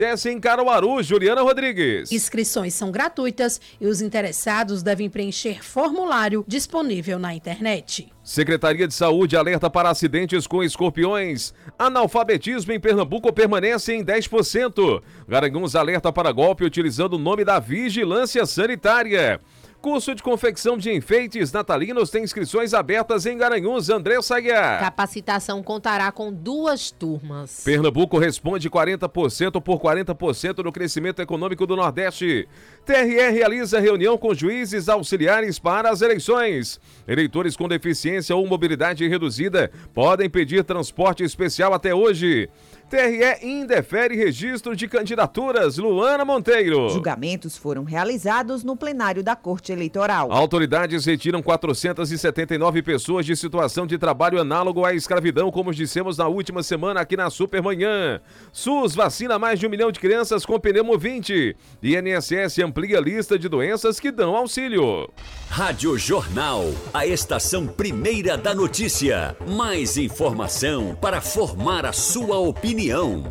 Desce em Caruaru, Juliana Rodrigues. Inscrições são gratuitas e os interessados devem preencher formulário disponível na internet. Secretaria de Saúde alerta para acidentes com escorpiões. Analfabetismo em Pernambuco permanece em 10%. Garanhuns alerta para golpe utilizando o nome da Vigilância Sanitária. Curso de confecção de enfeites natalinos tem inscrições abertas em Garanhuns. Andressa Aguiar. Capacitação contará com 2 turmas. Pernambuco responde 40% por 40% no crescimento econômico do Nordeste. TRE realiza reunião com juízes auxiliares para as eleições. Eleitores com deficiência ou mobilidade reduzida podem pedir transporte especial até hoje. TRE indefere registro de candidaturas. Luana Monteiro. Julgamentos foram realizados no plenário da Corte Eleitoral. Autoridades retiram 479 pessoas de situação de trabalho análogo à escravidão, como dissemos na última semana aqui na Supermanhã. SUS vacina mais de 1 milhão de crianças com pneumo 20. INSS amplia a lista de doenças que dão auxílio. Rádio Jornal, a estação primeira da notícia. Mais informação para formar a sua opinião.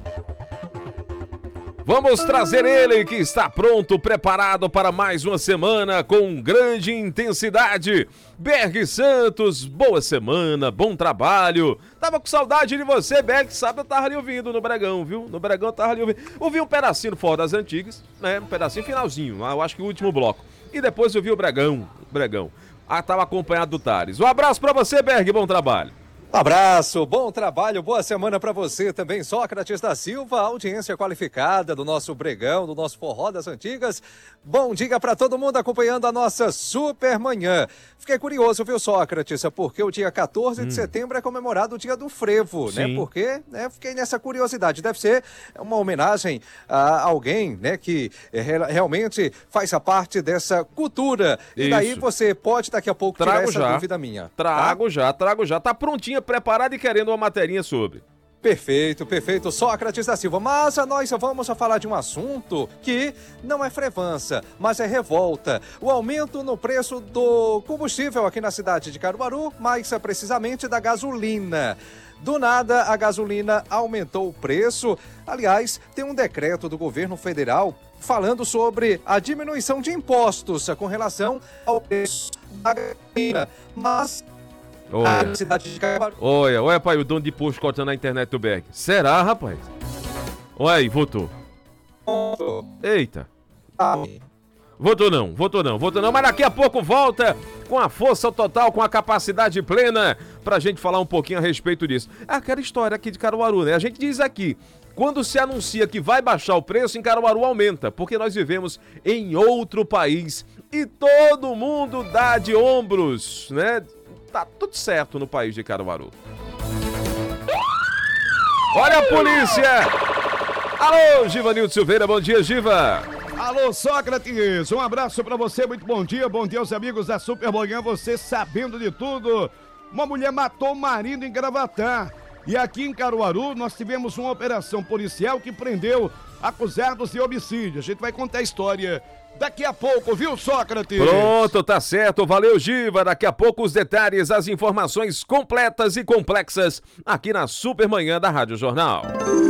Vamos trazer ele que está pronto, preparado para mais uma semana com grande intensidade. Berg Santos, boa semana, bom trabalho. Tava com saudade de você, Berg, sabe, eu tava ali ouvindo no Bregão, viu? No Bregão eu tava ali ouvindo. Ouvi um pedacinho fora das antigas, né? Um pedacinho finalzinho, eu acho que o último bloco. E depois eu vi o Bregão. Tava acompanhado do Tares. Um abraço pra você, Berg, bom trabalho. Abraço, bom trabalho, boa semana para você também, Sócrates da Silva, audiência qualificada do nosso Bregão, do nosso Forró das Antigas. Bom dia para todo mundo acompanhando a nossa Supermanhã. Fiquei curioso, viu, Sócrates, porque o dia 14 de setembro é comemorado o dia do frevo, né? Porque, né, fiquei nessa curiosidade, deve ser uma homenagem a alguém, né, que realmente faz a parte dessa cultura. E daí você pode daqui a pouco tirar essa dúvida minha. Trago já, tá prontinha, preparado e querendo uma materinha sobre. Perfeito, Sócrates da Silva. Mas nós vamos falar de um assunto que não é frevança, mas é revolta. O aumento no preço do combustível aqui na cidade de Caruaru, mais precisamente da gasolina. Do nada, a gasolina aumentou o preço. Aliás, tem um decreto do governo federal falando sobre a diminuição de impostos com relação ao preço da gasolina. Mas olha, cidade de Caruaru. Olha, pai, o dono de posto cortando na internet do Berg. Será, rapaz? Olha aí, votou. Eita. Votou não, mas daqui a pouco volta com a força total, com a capacidade plena, pra gente falar um pouquinho a respeito disso. É aquela história aqui de Caruaru, né? A gente diz aqui, quando se anuncia que vai baixar o preço, em Caruaru aumenta, porque nós vivemos em outro país e todo mundo dá de ombros, né? Tá tudo certo no país de Caruaru. Olha a polícia! Alô, Givanildo Silveira, bom dia, Giva! Alô, Sócrates, um abraço pra você, muito bom dia aos amigos da Supermanhã, você sabendo de tudo. Uma mulher matou o marido em Gravatá. E aqui em Caruaru nós tivemos uma operação policial que prendeu acusados de homicídio. A gente vai contar a história daqui a pouco, viu, Sócrates? Pronto, tá certo. Valeu, Giva. Daqui a pouco os detalhes, as informações completas e complexas aqui na Supermanhã da Rádio Jornal.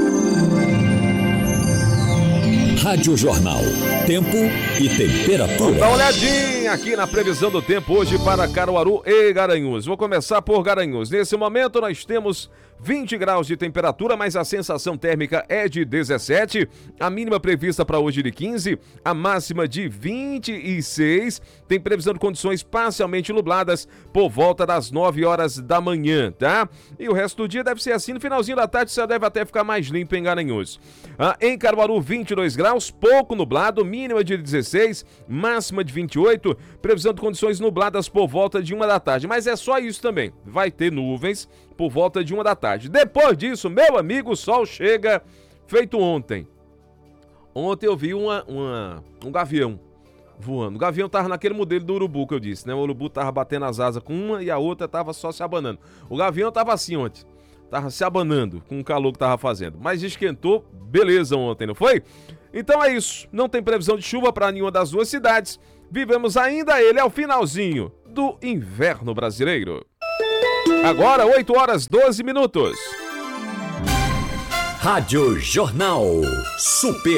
Rádio Jornal. Tempo e temperatura. Dá uma olhadinha aqui na previsão do tempo hoje para Caruaru e Garanhuns. Vou começar por Garanhuns. Nesse momento nós temos 20 graus de temperatura, mas a sensação térmica é de 17. A mínima prevista para hoje de 15, a máxima de 26. Tem previsão de condições parcialmente nubladas por volta das 9 horas da manhã, tá? E o resto do dia deve ser assim. No finalzinho da tarde, o céu deve até ficar mais limpo em Garanhuns. Em Caruaru, 22 graus, pouco nublado, mínima de 16, máxima de 28. Previsão de condições nubladas por volta de 1 da tarde. Mas é só isso também. Vai ter nuvens por volta de 1 da tarde. Depois disso, meu amigo, o sol chega feito ontem. Ontem eu vi um gavião voando. O gavião tava naquele modelo do urubu que eu disse, né? O urubu tava batendo as asas com uma e a outra tava só se abanando. O gavião tava assim ontem. Tava se abanando com o calor que tava fazendo. Mas esquentou, beleza ontem, não foi? Então é isso. Não tem previsão de chuva para nenhuma das duas cidades. Vivemos ainda ele ao finalzinho do inverno brasileiro. Agora, 8 horas 12 minutos. Rádio Jornal. Super